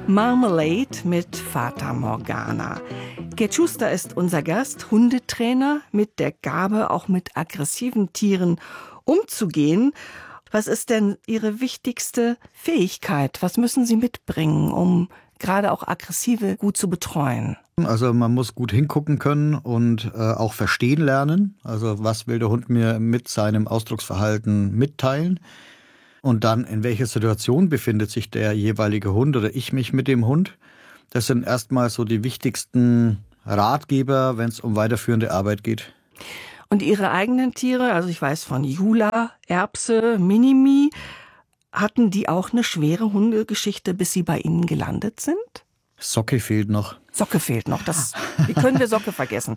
Marmalade mit Fata Morgana. Gerd Schuster ist unser Gast, Hundetrainer mit der Gabe, auch mit aggressiven Tieren umzugehen. Was ist denn Ihre wichtigste Fähigkeit? Was müssen Sie mitbringen, um gerade auch Aggressive gut zu betreuen? Also man muss gut hingucken können und auch verstehen lernen. Also was will der Hund mir mit seinem Ausdrucksverhalten mitteilen? Und dann, in welcher Situation befindet sich der jeweilige Hund oder ich mich mit dem Hund? Das sind erstmal so die wichtigsten Ratgeber, wenn es um weiterführende Arbeit geht. Und Ihre eigenen Tiere, also ich weiß von Jula, Erbse, Minimi, hatten die auch eine schwere Hundegeschichte, bis sie bei Ihnen gelandet sind? Socke fehlt noch. Socke fehlt noch. Wie können wir Socke vergessen?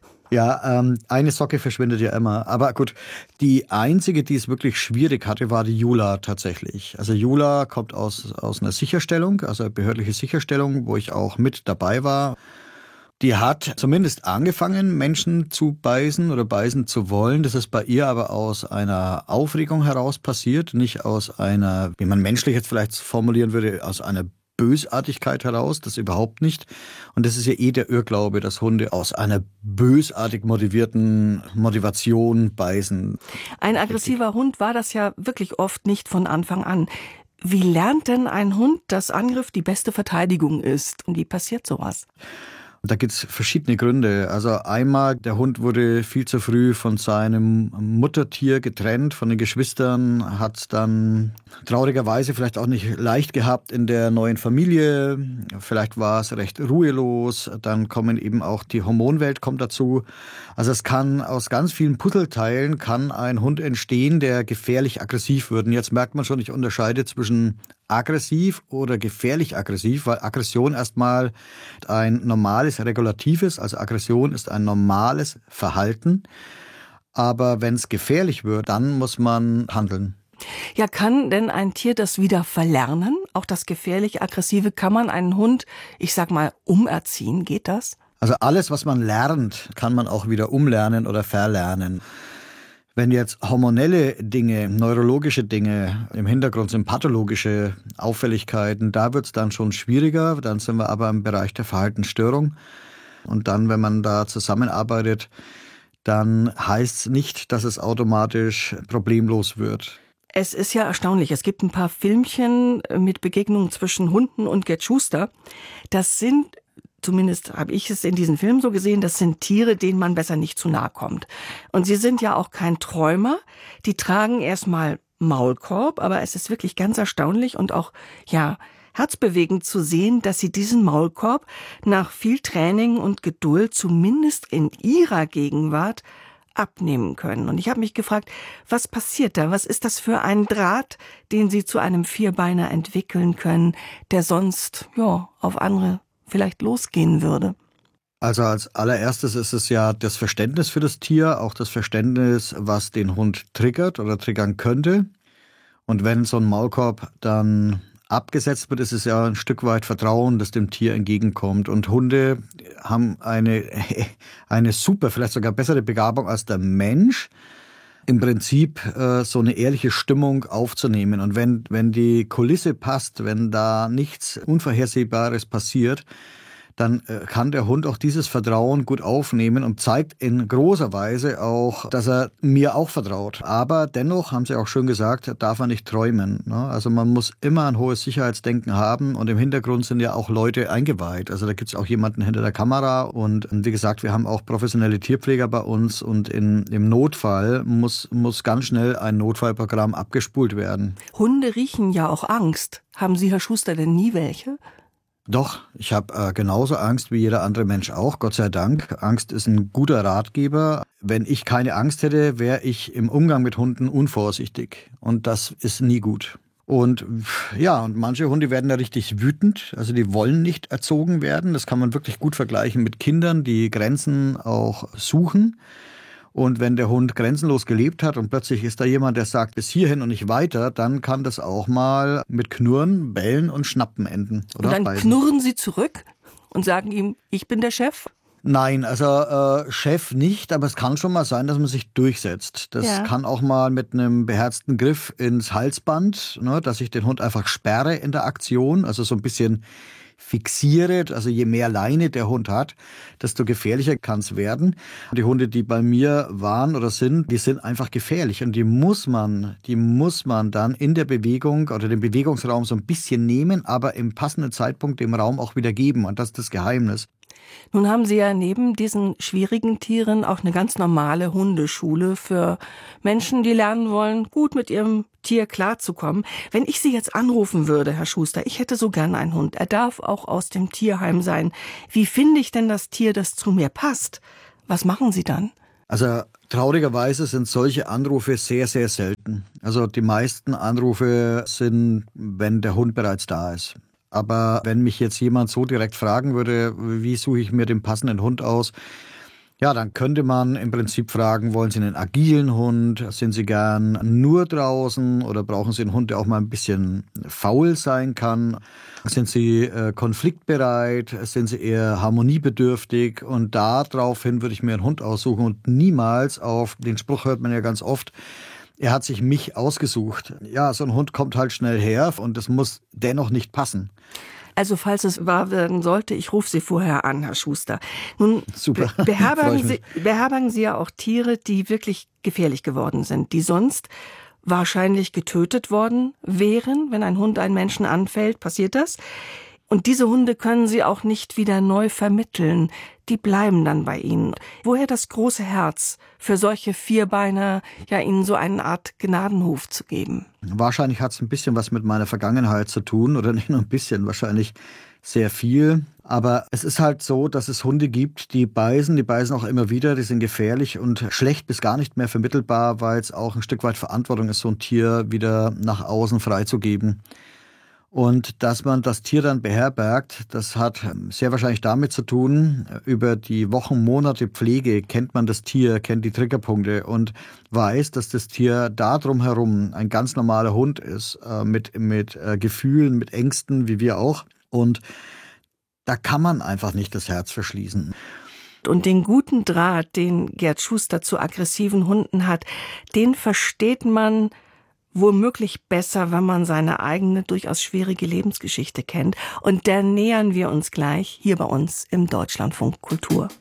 Ja, eine Socke verschwindet ja immer. Aber gut, die einzige, die es wirklich schwierig hatte, war die Jula tatsächlich. Also Jula kommt aus einer Sicherstellung, also behördliche Sicherstellung, wo ich auch mit dabei war. Die hat zumindest angefangen, Menschen zu beißen oder beißen zu wollen. Das ist bei ihr aber aus einer Aufregung heraus passiert, nicht aus einer, wie man menschlich jetzt vielleicht formulieren würde, aus einer Bösartigkeit heraus, das überhaupt nicht. Und das ist ja der Irrglaube, dass Hunde aus einer bösartig motivierten Motivation beißen. Ein aggressiver Hund war das ja wirklich oft nicht von Anfang an. Wie lernt denn ein Hund, dass Angriff die beste Verteidigung ist? Und wie passiert sowas? Da gibt's verschiedene Gründe. Also einmal, der Hund wurde viel zu früh von seinem Muttertier getrennt, von den Geschwistern, hat dann traurigerweise vielleicht auch nicht leicht gehabt in der neuen Familie. Vielleicht war es recht ruhelos. Dann kommen eben auch die Hormonwelt kommt dazu. Also es kann aus ganz vielen Puzzleteilen kann ein Hund entstehen, der gefährlich aggressiv wird. Und jetzt merkt man schon, ich unterscheide zwischen aggressiv oder gefährlich aggressiv, weil Aggression erstmal ein normales, regulatives, also Aggression ist ein normales Verhalten. Aber wenn es gefährlich wird, dann muss man handeln. Ja, kann denn ein Tier das wieder verlernen? Auch das gefährlich Aggressive, kann man einen Hund, ich sag mal, umerziehen? Geht das? Also alles, was man lernt, kann man auch wieder umlernen oder verlernen. Wenn jetzt hormonelle Dinge, neurologische Dinge, im Hintergrund sind pathologische Auffälligkeiten, da wird es dann schon schwieriger. Dann sind wir aber im Bereich der Verhaltensstörung. Und dann, wenn man da zusammenarbeitet, dann heißt es nicht, dass es automatisch problemlos wird. Es ist ja erstaunlich. Es gibt ein paar Filmchen mit Begegnungen zwischen Hunden und Gerd Schuster. Das sind, zumindest habe ich es in diesen Filmen so gesehen, das sind Tiere, denen man besser nicht zu nahe kommt. Und sie sind ja auch kein Träumer. Die tragen erstmal Maulkorb, aber es ist wirklich ganz erstaunlich und auch, ja, herzbewegend zu sehen, dass sie diesen Maulkorb nach viel Training und Geduld zumindest in ihrer Gegenwart abnehmen können. Und ich habe mich gefragt, was passiert da? Was ist das für ein Draht, den sie zu einem Vierbeiner entwickeln können, der sonst, ja, auf andere vielleicht losgehen würde? Also als allererstes ist es ja das Verständnis für das Tier, auch das Verständnis, was den Hund triggert oder triggern könnte. Und wenn so ein Maulkorb dann abgesetzt wird, ist es ja ein Stück weit Vertrauen, das dem Tier entgegenkommt. Und Hunde haben eine super, vielleicht sogar bessere Begabung als der Mensch, im Prinzip so eine ehrliche Stimmung aufzunehmen. Und wenn die Kulisse passt, wenn da nichts Unvorhersehbares passiert, dann kann der Hund auch dieses Vertrauen gut aufnehmen und zeigt in großer Weise auch, dass er mir auch vertraut. Aber dennoch, haben Sie auch schön gesagt, darf man nicht träumen. Ne? Also man muss immer ein hohes Sicherheitsdenken haben und im Hintergrund sind ja auch Leute eingeweiht. Also da gibt es auch jemanden hinter der Kamera und wie gesagt, wir haben auch professionelle Tierpfleger bei uns und im Notfall muss ganz schnell ein Notfallprogramm abgespult werden. Hunde riechen ja auch Angst. Haben Sie, Herr Schuster, denn nie welche? Doch, ich habe genauso Angst wie jeder andere Mensch auch, Gott sei Dank. Angst ist ein guter Ratgeber. Wenn ich keine Angst hätte, wäre ich im Umgang mit Hunden unvorsichtig. Und das ist nie gut. Und ja, und manche Hunde werden da richtig wütend. Also die wollen nicht erzogen werden. Das kann man wirklich gut vergleichen mit Kindern, die Grenzen auch suchen. Und wenn der Hund grenzenlos gelebt hat und plötzlich ist da jemand, der sagt, bis hierhin und nicht weiter, dann kann das auch mal mit Knurren, Bellen und Schnappen enden. Oder und dann beißen. Knurren Sie zurück und sagen ihm, ich bin der Chef? Nein, also Chef nicht, aber es kann schon mal sein, dass man sich durchsetzt. Das kann auch mal mit einem beherzten Griff ins Halsband, ne, dass ich den Hund einfach sperre in der Aktion, also so ein bisschen fixiere. Also je mehr Leine der Hund hat, desto gefährlicher kann es werden. Die Hunde, die bei mir waren oder sind, die sind einfach gefährlich. Und die muss man dann in der Bewegung oder den Bewegungsraum so ein bisschen nehmen, aber im passenden Zeitpunkt dem Raum auch wieder geben. Und das ist das Geheimnis. Nun haben Sie ja neben diesen schwierigen Tieren auch eine ganz normale Hundeschule für Menschen, die lernen wollen, gut mit ihrem Tier klarzukommen. Wenn ich Sie jetzt anrufen würde, Herr Schuster, ich hätte so gern einen Hund, er darf auch aus dem Tierheim sein. Wie finde ich denn das Tier, das zu mir passt? Was machen Sie dann? Also traurigerweise sind solche Anrufe sehr, sehr selten. Also die meisten Anrufe sind, wenn der Hund bereits da ist. Aber wenn mich jetzt jemand so direkt fragen würde, wie suche ich mir den passenden Hund aus, ja, dann könnte man im Prinzip fragen, wollen Sie einen agilen Hund? Sind Sie gern nur draußen oder brauchen Sie einen Hund, der auch mal ein bisschen faul sein kann? Sind Sie konfliktbereit? Sind Sie eher harmoniebedürftig? Und daraufhin würde ich mir einen Hund aussuchen und niemals auf, den Spruch hört man ja ganz oft, er hat sich mich ausgesucht. Ja, so ein Hund kommt halt schnell her und das muss dennoch nicht passen. Also falls es wahr werden sollte, ich rufe Sie vorher an, Herr Schuster. Nun Super. beherbergen Sie ja auch Tiere, die wirklich gefährlich geworden sind, die sonst wahrscheinlich getötet worden wären, wenn ein Hund einen Menschen anfällt. Passiert das? Und diese Hunde können Sie auch nicht wieder neu vermitteln. Die bleiben dann bei Ihnen. Woher das große Herz für solche Vierbeiner, ja Ihnen so eine Art Gnadenhof zu geben? Wahrscheinlich hat es ein bisschen was mit meiner Vergangenheit zu tun oder nicht nur ein bisschen, wahrscheinlich sehr viel. Aber es ist halt so, dass es Hunde gibt, die beißen auch immer wieder, die sind gefährlich und schlecht bis gar nicht mehr vermittelbar, weil es auch ein Stück weit Verantwortung ist, so ein Tier wieder nach außen freizugeben. Und dass man das Tier dann beherbergt, das hat sehr wahrscheinlich damit zu tun, über die Wochen, Monate Pflege kennt man das Tier, kennt die Triggerpunkte und weiß, dass das Tier da drumherum ein ganz normaler Hund ist, mit Gefühlen, mit Ängsten, wie wir auch. Und da kann man einfach nicht das Herz verschließen. Und den guten Draht, den Gerd Schuster zu aggressiven Hunden hat, den versteht man womöglich besser, wenn man seine eigene, durchaus schwierige Lebensgeschichte kennt. Und der nähern wir uns gleich hier bei uns im Deutschlandfunk Kultur.